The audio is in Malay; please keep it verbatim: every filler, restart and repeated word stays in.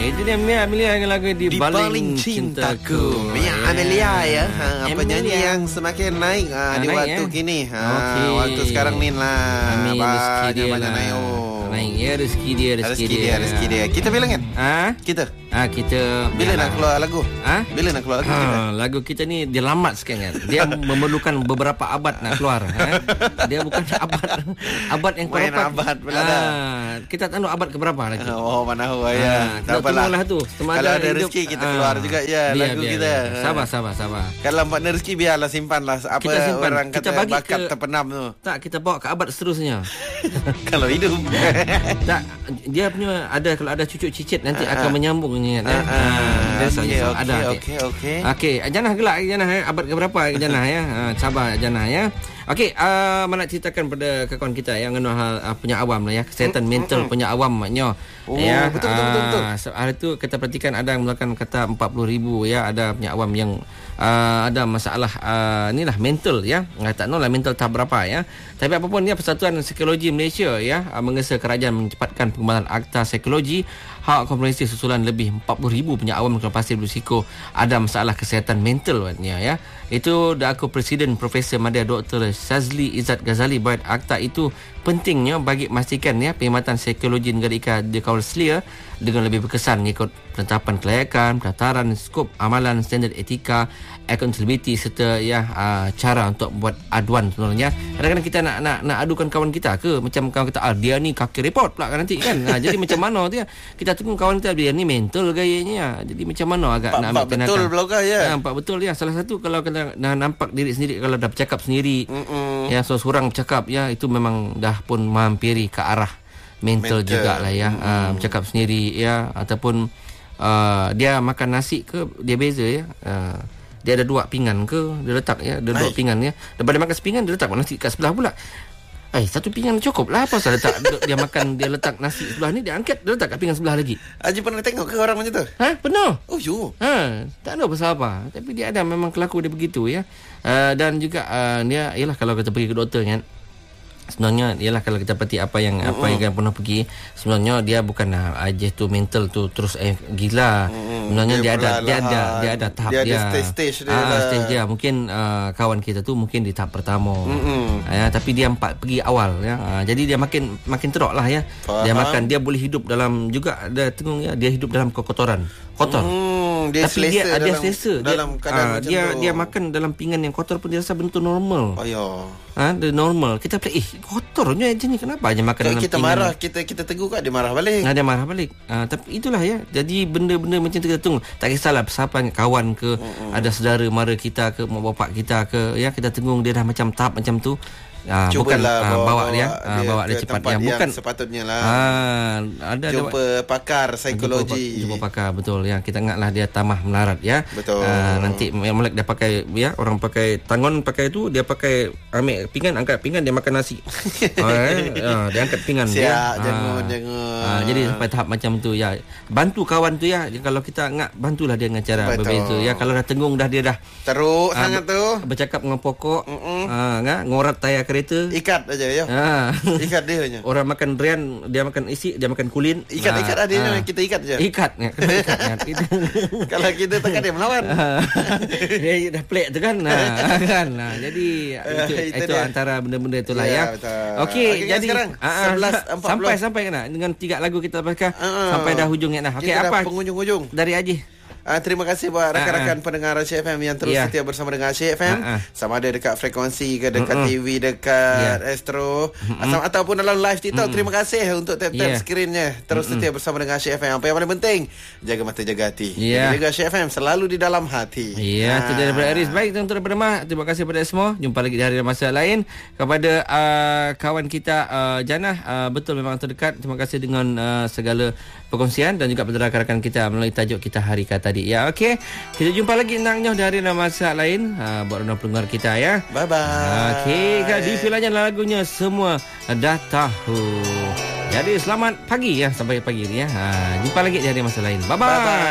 Itu dia Mia Amelia dengan lagu Di, Di Baling, Baling Cintaku. Cintaku. Mia Amelia ya, ha, penyanyi Amelia. yang semakin naik ha, Ha, di naik, waktu ya? kini. Ha, Okey. waktu sekarang ni lah. Amin, rezeki dia banyak lah. naik. Oh. Naik ya, rezeki dia, rezeki, Rezeki dia, rezeki dia. Kita bilang kan? Ha? Kita. Ha, kita Bila nak keluar lagu? Ha? Bila nak keluar lagu kita? Ha, lagu kita ni dia lambat sikit kan. Dia memerlukan beberapa abad nak keluar. Ha? Dia bukan abad abad yang Main keberapa. abad pula Ha, dah. kita tak tahu abad keberapa lagi. Oh, mana tahu Ha, ya. Tak apalah. tunggulah tu. Semasa Kalau ada hidup, rezeki kita ha, keluar juga ya biar, lagu biar, kita. biar. Ha. Sabar, sabar, sabar. Kalau partner rezeki biarlah simpanlah apa Kita simpan. orang Kita kata bagi bakat ke- terpenam tu. Tak, kita bawa ke abad seterusnya. Kalau hidup. Tak, dia punya ada kalau ada cucuk cicit nanti akan menyambungnya kan. Ah, ah. Biasanya Okey, ada. okey, okey, okey. Okey, Janah gelak Janah ya. Abad ke berapa Janah ya? Ha, sabar Janah ya. Okey, uh, mana ceritakan pada kawan kita yang mengenai hal uh, punya awam lah ya, kesihatan mental punya awam maknanya. Oh, ya, betul, betul, betul, betul. Uh, so, hari tu kita perhatikan ada yang melakukan kata empat puluh ribu ya, ada punya awam yang uh, ada masalah uh, inilah mental ya. Uh, tak tahu lah mental tahap berapa ya. Tapi apapun ya, Persatuan Psikologi Malaysia ya uh, mengesa kerajaan mencepatkan pengembangan akta psikologi hak komprehensif susulan lebih empat puluh ribu punya awam yang pasti berisiko ada masalah kesihatan mental maknanya ya. Itu dah aku Presiden Profesor Madya Doktor Shazli Izzat Ghazali buat akta itu pentingnya bagi memastikan ya perkhidmatan psikologi negara Ika di Kawasan Selia dengan lebih berkesan mengikut penetapan kelayakan, pendaftaran, skop amalan, standard etika, accountability serta ya uh, cara untuk buat aduan sebenarnya. Kadang-kadang kita nak nak nak adukan kawan kita ke macam kawan kita ah, dia ni kaki report pula kan nanti kan. Ha, jadi macam mana tu ya? Kita tunggu kawan kita dia ni mental gayanya. Jadi macam mana agak Pak, nak ambil pak betul blogger ya. Ha, Pak betul ya. Salah satu kalau kita dah nampak diri sendiri kalau dah bercakap sendiri Mm-mm. ya seorang bercakap ya itu memang dah pun menghampiri ke arah mental, mental. jugalah ya. Uh, bercakap sendiri ya ataupun uh, dia makan nasi ke dia beza ya. Uh, dia ada dua pinggan ke dia letak ya, ada dua pinggan ya. Daripada makan sepinggan dia letak nasi kat sebelah pula. Eh, satu pinggan cukup lah. Apa pasal letak dia makan dia letak nasi sebelah ni dia angkat dia letak kat pinggan sebelah lagi. Haji pernah tengok ke orang macam tu? Ha, penuh. Oh, yo. Ha, tak ada pasal apa. Tapi dia ada memang kelaku dia begitu ya. Uh, dan juga uh, dia ialah kalau kita pergi ke doktor kan. Sebenarnya ialah kalau kita perhati apa yang mm-hmm. apa yang kita pernah pergi, sebenarnya dia bukan aja tu mental tu terus eh gila. Mm-hmm. Sebenarnya dia, dia ada dia ada dia ada tahap dia. Dia ada stage-stage dia. Ah, stage dia. Mungkin uh, kawan kita tu mungkin di tahap pertama. Mm-hmm. Ya, tapi dia empat pergi awal ya. Uh, jadi dia makin makin teruk lah ya. Faham. Dia makan dia boleh hidup dalam juga ada tengok ya, dia hidup dalam kotoran. Kotor. Hmm, dia tapi dia ada selesa dalam dia, keadaan uh, macam dia, tu. dia makan dalam pinggan yang kotor pun dia rasa benda tu normal. Oh ya. Ha, dia normal. Kita pilih eh kotornya je ni kenapa aje makan kalau dalam kita pinggan. marah, kita kita tegur kat dia marah balik. Nah, dia marah balik. Uh, tapi itulah ya. Jadi benda-benda macam tu kita tunggu. Tak kisahlah siapa kawan ke, mm-hmm. ada saudara mara kita ke, mak bapak kita ke, ya kita tunggu dia dah macam tahap macam tu. Ah, bukan bawa, ah, bawa dia, dia, ah, bawa dia cepat yang ya. Bukan sepatutnya lah. Ah, ada jumpa ada, pakar psikologi. Jumpa, jumpa pakar betul ya. Kita ingatlah dia tamah melarat ya. Betul. Ah, nanti yang melek dia pakai ya, orang pakai tangan pakai tu, dia pakai ambil pinggan, angkat pinggan dia makan nasi. ah, eh, ah, dia angkat pinggan Siap, dia. jangan Ah, jangan. ah, jadi sampai tahap macam tu ya. Bantu kawan tu ya. Kalau kita ingat bantulah dia dengan cara betul. Berbeza ya. Kalau dah tenggung dah dia dah teruk ah, sangat tu. Bercakap dengan pokok, ah, ngak ngorat tayar kereta. Ikat aja ya. Ha. Ikat dia hanya. Orang makan durian, dia makan isi, dia makan kulin. Ikat, ha. ikat ada ha. Kita ikat je. Ikat. ikat ya. Kalau kita tekan dia melawan. Dia dah pelik tu kan. Ha. kan. Ha. Jadi itu, itu, itu antara benda-benda itulah ya. ya. Okey, jadi sekarang sebelas empat puluh sampai sampai kena dengan tiga lagu kita pasal uh, sampai dah hujung nah. Okey, apa penghujung-hujung dari Haji? Uh, terima kasih buat rakan-rakan uh-uh. pendengar Asyik F M yang terus yeah. setia bersama dengan Asyik F M. Uh-uh. Sama ada dekat frekuensi ke, dekat uh-uh. T V, dekat yeah. Astro, uh-uh. Asam, ataupun dalam live TikTok. Uh-uh. Terima kasih untuk tap-tap yeah. skrinnya. Terus uh-uh. setia bersama dengan Asyik F M. Apa yang paling penting, jaga mata, jaga hati. Yeah. Jaga Asyik F M selalu di dalam hati. Ya, yeah, itu uh. daripada Aris. Baik, tuan-tuan daripada Mak. Terima kasih kepada semua. Jumpa lagi di hari dan masa lain. Kepada uh, kawan kita uh, Janah, uh, betul memang terdekat. Terima kasih dengan uh, segala perkongsian dan juga pada rakan-rakan kita melalui tajuk kita hari kata tadi. Ya, okey. Kita jumpa lagi nangnya di hari dan masa lain. Ha, buat orang pendengar kita ya. Bye bye. Okey, Kak di filanya lagunya semua dah tahu. Jadi selamat pagi ya, sampai pagi ni ya. Ha, jumpa lagi di hari masa lain. Bye bye. Bye bye.